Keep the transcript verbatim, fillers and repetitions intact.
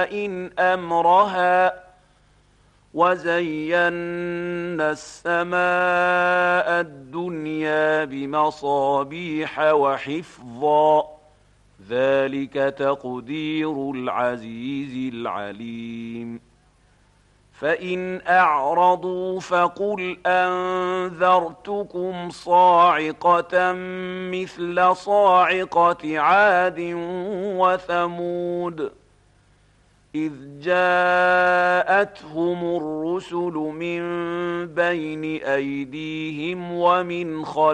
إن أمرها وزينا السماء الدنيا بمصابيح وحفظا ذلك تقدير العزيز العليم فإن أعرضوا فقل أنذرتكم صاعقة مثل صاعقة عاد وثمود إذ جاءتهم الرسل من بين أيديهم ومن خلفهم